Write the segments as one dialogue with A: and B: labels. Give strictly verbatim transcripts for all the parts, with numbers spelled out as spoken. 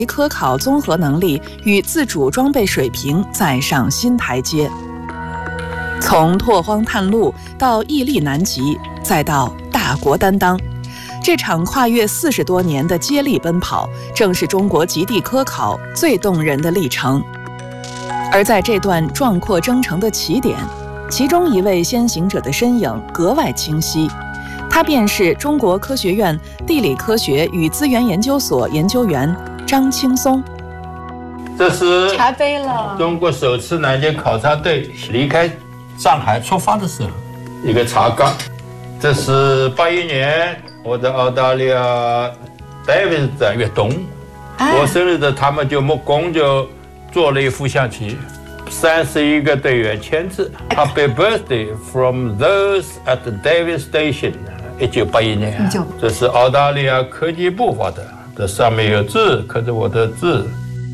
A: 科考综合能力与自主装备水平再上新台阶。从拓荒探路到屹立南极，再到大国担当，这场跨越四十多年的接力奔跑，正是中国极地科考最动人的历程。而在这段壮阔征程的起点，其中一位先行者的身影格外清晰，他便是中国科学院地理科学与资源研究所研究员张青松。
B: 这是
C: 茶杯了。
B: 中国首次南极考察队离开上海出发的时候，一个茶缸。这是八一年我在澳大利亚戴维斯站越冬，
C: 啊、
B: 我生日的他们就木工就做了一幅象棋，三十一个队员签字 ，Happy Birthday from those at the Davis Station。一九八一年，这是澳大利亚科技部发的，这上面有字，刻着我的字。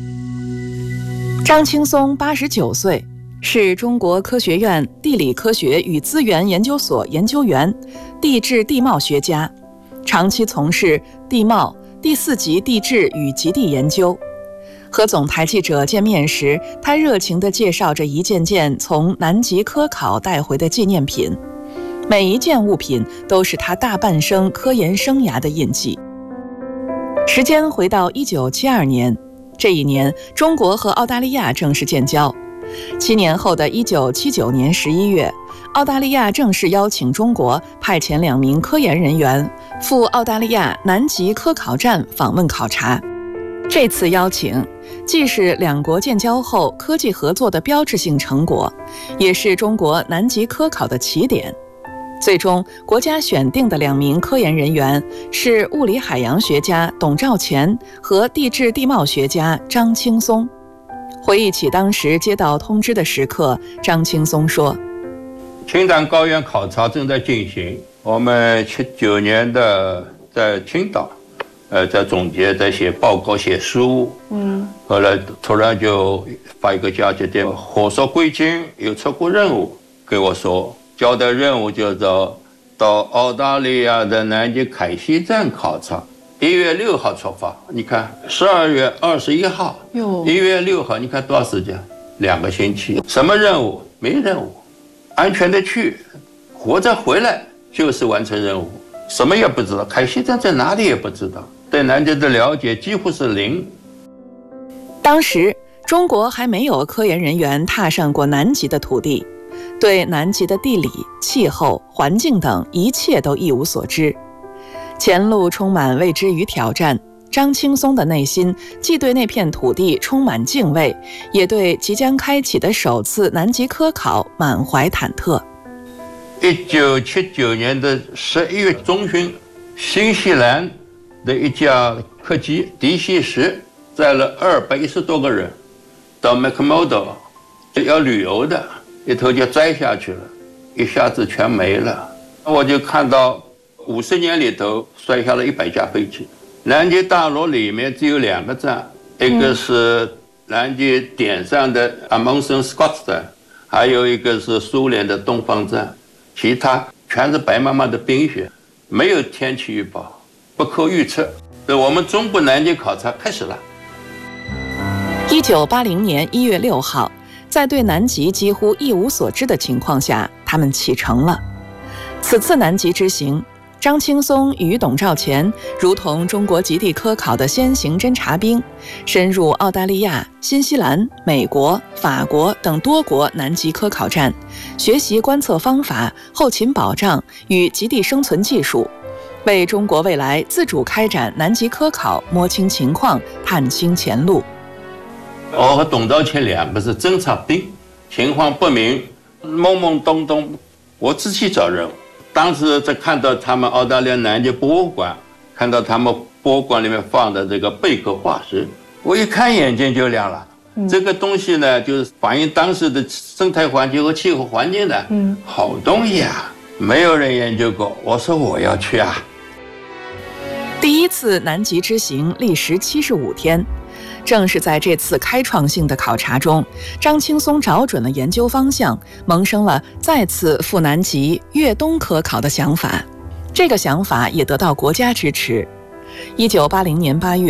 A: 张青松八十九岁，是中国科学院地理科学与资源研究所研究员、地质地貌学家，长期从事地貌、第四级地质与极地研究。和总台记者见面时，他热情地介绍着一件件从南极科考带回的纪念品，每一件物品都是他大半生科研生涯的印记。时间回到一九七二年，这一年中国和澳大利亚正式建交。七年后的一九七九年十一月，澳大利亚正式邀请中国派遣两名科研人员赴澳大利亚南极科考站访问考察。这次邀请既是两国建交后科技合作的标志性成果，也是中国南极科考的起点。最终，国家选定的两名科研人员是物理海洋学家董兆乾和地质地貌学家张青松。回忆起当时接到通知的时刻，张青松说：“
B: 青藏高原考察正在进行，我们七九年的在青岛，呃，在总结，在写报告、写书。嗯，后来突然就发一个交接电，火速归京，有出国任务，给我说。”交代任务就到到澳大利亚的南极凯西站考察，一月六号出发。你看，十二月二十一号，一月六号，你看多少时间？两个星期。什么任务？没任务，安全的去，活着回来就是完成任务。什么也不知道，凯西站在哪里也不知道，对南极的了解几乎是零。
A: 当时中国还没有科研人员踏上过南极的土地。对南极的地理、气候、环境等一切都一无所知，前路充满未知与挑战。张青松的内心既对那片土地充满敬畏，也对即将开启的首次南极科考满怀忐忑。
B: 一九七九年的十一月中旬，新西兰的一架客机迪西十载了二百一十多个人到 McMurdo 要旅游的。一头就栽下去了，一下子全没了。我就看到五十年里头摔下了一百架飞机。南极大陆里面只有两个站，一个是南极点上的 Amundsen Scott 站，还有一个是苏联的东方站，其他全是白茫茫的冰雪，没有天气预报，不可预测。我们中部南极考察开始了。
A: 一九八零年一月六号。在对南极几乎一无所知的情况下，他们启程了。此次南极之行，张青松与董兆乾如同中国极地科考的先行侦察兵，深入澳大利亚、新西兰、美国、法国等多国南极科考站，学习观测方法、后勤保障与极地生存技术，为中国未来自主开展南极科考摸清情况、探清前路。
B: 我和董兆乾两个是侦察兵，情况不明，懵懵懂懂，我自己找任务。当时在看到他们澳大利亚南极博物馆，看到他们博物馆里面放的这个贝壳化石，我一看眼睛就亮了。嗯、这个东西呢，就是反映当时的生态环境和气候环境的，嗯，好东西啊，没有人研究过。我说我要去啊。
A: 第一次南极之行历时七十五天。正是在这次开创性的考察中，张青松找准了研究方向，萌生了再次赴南极越冬科考的想法。这个想法也得到国家支持。一九八零年八月，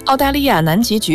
A: 澳大利亚南极局